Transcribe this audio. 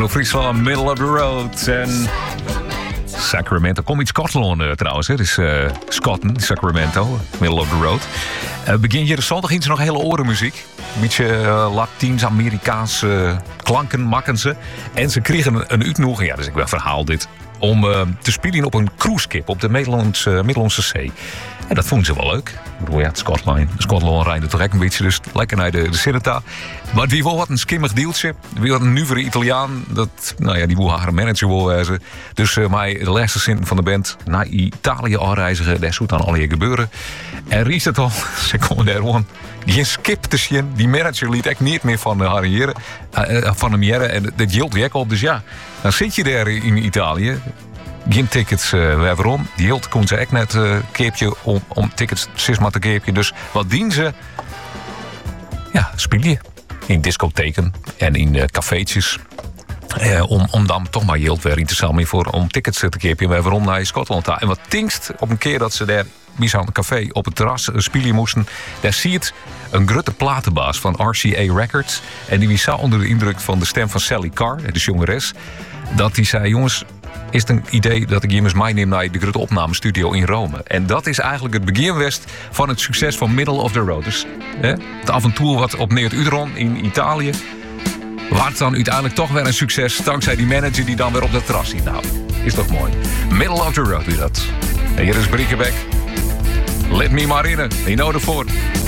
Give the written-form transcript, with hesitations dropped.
door Friesland, Middle of the Road. En Sacramento. Kom uit Scotland trouwens. Het is Scotland, Sacramento, Middle of the Road. Begin hier de zondag eens nog hele orenmuziek. Een beetje Latijns-Amerikaanse klanken makken ze. En ze kregen een uitnodiging, ja, dat is ook wel een verhaal dit, om te spelen op een cruiseschip op de Middellandse Zee. En dat vonden ze wel leuk. Ik bedoel, ja, Scotland rijdt toch echt een beetje, dus lekker naar de Cineta. Maar wie wil wat een skimmig deeltje. Wie had een nuvere Italiaan, die wil haar manager wil wezen. Dus mij de laatste zin van de band naar Italië aanreizigen. Dat zou dan al hier gebeuren. En Ries het al, ze komen daar gewoon geen skip te zien. Die manager liet echt niet meer van haar heren, van hem jaren. En dat hield weer op. Dus ja, dan zit je daar in Italië. Geen tickets waarom. Die hield kon ze echt net keepje om tickets maar te keepje. Dus wat dienen ze? Ja, speel je in discotheken en in cafeetjes. Om dan toch maar hield weer interessant meer voor om tickets te keepje waarom naar Schotland. En wat tingst op een keer dat ze daar bij zo'n café op het terras spelen moesten. Daar zie je een grote platenbaas van RCA Records. En die was zo onder de indruk van de stem van Sally Carr, de jongeres, dat die zei: jongens, is het een idee dat ik je eens meeneem naar de grote opnamestudio in Rome. En dat is eigenlijk het beginwest van het succes van Middle of the Road. Dus het avontuur wat op Neert Udron in Italië wordt dan uiteindelijk toch weer een succes dankzij die manager die dan weer op dat terras zit. Nou, is toch mooi. Middle of the Road is dat. En hier is Briekenbeck. Let me maar in. You know the fort.